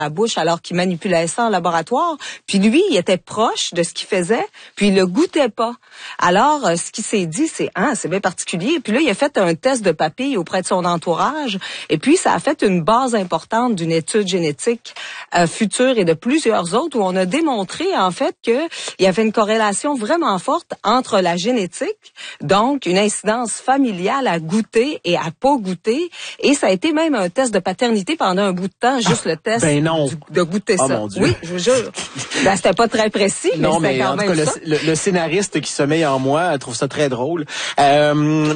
la bouche alors qu'il manipulait ça en laboratoire. Puis lui, il était proche de ce qu'il faisait, puis il le goûtait pas. Alors, ce qu'il s'est dit, c'est bien particulier. Puis là, il a fait un test de papilles auprès de son entourage. Et puis, ça a fait une base importante d'une étude génétique future et de plusieurs autres où on a démontré, en fait, qu'il y avait une corrélation vraiment forte entre la génétique, donc une incidence familiale à goûter et à pas goûter. Et ça a été même un test de paternité pendant un bout de temps, juste le test de goûter ça. Mon Dieu. Oui, je vous jure. Ben, c'était pas très précis, non, mais c'était quand même ça. Le scénariste qui sommeille en moi trouve ça très drôle. Non,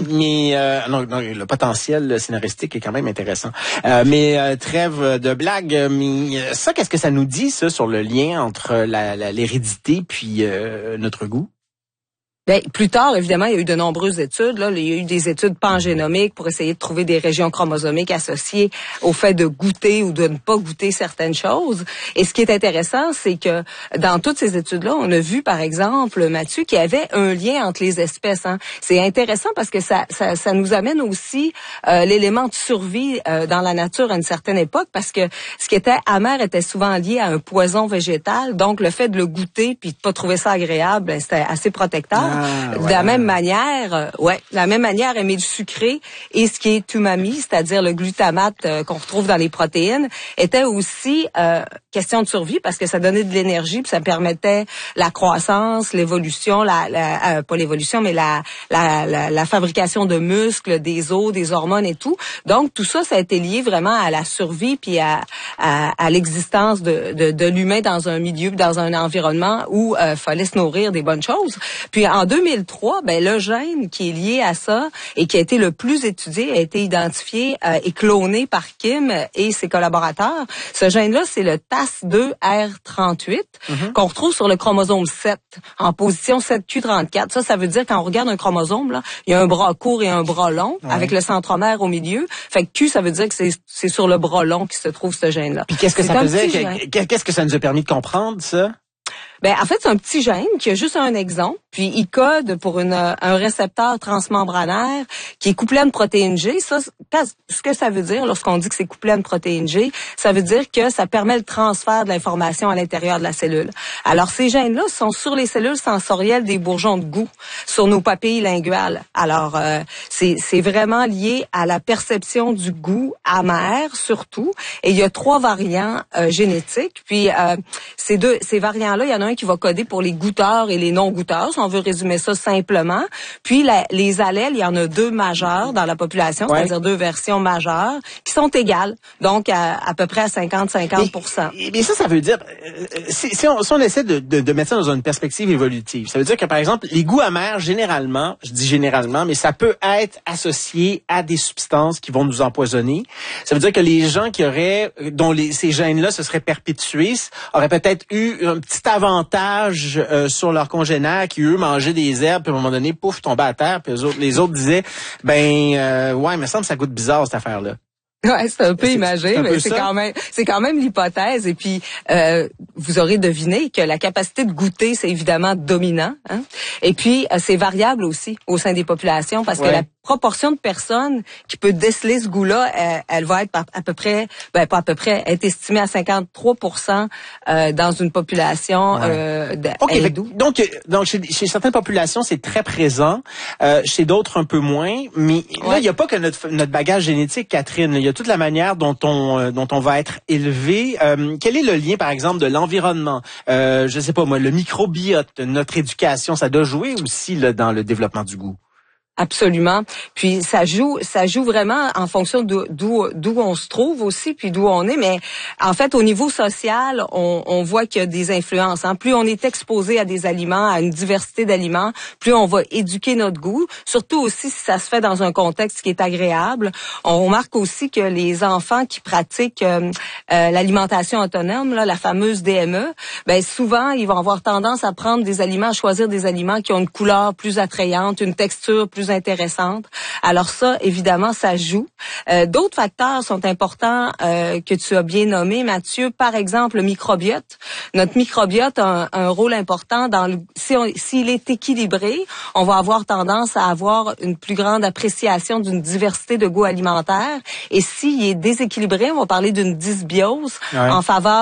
le potentiel scénaristique est quand même intéressant. Mais trêve de blague. Mais ça, qu'est-ce que ça nous dit, ça, sur le lien entre l'hérédité puis notre goût? Ben, plus tard, évidemment, il y a eu de nombreuses études. Là, il y a eu des études pangénomiques pour essayer de trouver des régions chromosomiques associées au fait de goûter ou de ne pas goûter certaines choses. Et ce qui est intéressant, c'est que dans toutes ces études-là, on a vu, par exemple, Mathieu, qu'il y avait un lien entre les espèces. Hein. C'est intéressant parce que ça nous amène aussi l'élément de survie dans la nature à une certaine époque, parce que ce qui était amer était souvent lié à un poison végétal. Donc, le fait de le goûter puis de pas trouver ça agréable, ben, c'était assez protecteur. De la même manière, aimer du sucré et ce qui est umami, c'est-à-dire le glutamate qu'on retrouve dans les protéines, était aussi question de survie parce que ça donnait de l'énergie puis ça permettait la croissance, l'évolution, pas l'évolution mais la fabrication de muscles, des os, des hormones et tout. Donc tout ça a été lié vraiment à la survie puis à l'existence de l'humain dans un milieu, dans un environnement où fallait se nourrir des bonnes choses. Puis en 2003, ben le gène qui est lié à ça et qui a été le plus étudié a été identifié et cloné par Kim et ses collaborateurs. Ce gène-là, c'est le TAS2R38 qu'on retrouve sur le chromosome 7 en position 7q34. Ça veut dire quand on regarde un chromosome, là, il y a un bras court et un bras long avec le centromère au milieu. Fait que Q, ça veut dire que c'est sur le bras long qui se trouve ce gène-là. Puis qu'est-ce que ça faisait? Qu'est-ce que ça nous a permis de comprendre, ça? Ben, en fait, c'est un petit gène qui a juste un exon, puis il code pour un récepteur transmembranaire qui est couplé à une protéine G. Ça, ce que ça veut dire lorsqu'on dit que c'est couplé à une protéine G, ça veut dire que ça permet le transfert de l'information à l'intérieur de la cellule. Alors, ces gènes-là sont sur les cellules sensorielles des bourgeons de goût, sur nos papilles linguales. Alors, c'est vraiment lié à la perception du goût amer, surtout. Et il y a 3 variants génétiques. Puis, ces variants-là, il y en a un qui va coder pour les goûteurs et les non-goûteurs, si on veut résumer ça simplement. Puis les allèles, il y en a 2 majeurs dans la population, c'est-à-dire 2 versions majeures, qui sont égales, donc à peu près à 50-50%. Mais ça veut dire, si on essaie de mettre ça dans une perspective évolutive, ça veut dire que, par exemple, les goûts amers, généralement, je dis généralement, mais ça peut être associé à des substances qui vont nous empoisonner. Ça veut dire que les gens dont ces gènes-là se seraient perpétués auraient peut-être eu un petit avantage sur leurs congénères qui, eux, mangeaient des herbes, puis à un moment donné, pouf, tombaient à terre, puis les autres disaient, il me semble que ça goûte bizarre, cette affaire-là. Ouais, c'est un peu imagé, mais c'est quand même l'hypothèse. Et puis, vous aurez deviné que la capacité de goûter, c'est évidemment dominant. Hein? Et puis, c'est variable aussi au sein des populations parce que la proportion de personnes qui peut déceler ce goût-là, elle va être à peu près, est estimée à 53% dans une population Donc, chez certaines populations, c'est très présent. Chez d'autres, un peu moins. Mais là, il n'y a pas que notre bagage génétique, Catherine. Il y a toute la manière dont on va être élevé. Quel est le lien, par exemple, de l'environnement? Je sais pas moi, le microbiote, notre éducation, ça doit jouer aussi là, dans le développement du goût. Absolument. Puis ça joue vraiment en fonction d'où on se trouve aussi, puis d'où on est. Mais en fait, au niveau social, on voit qu'il y a des influences. Hein. Plus on est exposé à des aliments, à une diversité d'aliments, plus on va éduquer notre goût. Surtout aussi si ça se fait dans un contexte qui est agréable. On remarque aussi que les enfants qui pratiquent l'alimentation autonome, là, la fameuse DME, ben souvent ils vont avoir tendance à prendre des aliments, à choisir des aliments qui ont une couleur plus attrayante, une texture plus intéressante. Alors ça, évidemment, ça joue. D'autres facteurs sont importants que tu as bien nommés, Mathieu. Par exemple, le microbiote. Notre microbiote a un rôle important dans s'il est équilibré, on va avoir tendance à avoir une plus grande appréciation d'une diversité de goûts alimentaires. Et s'il est déséquilibré, on va parler d'une dysbiose en faveur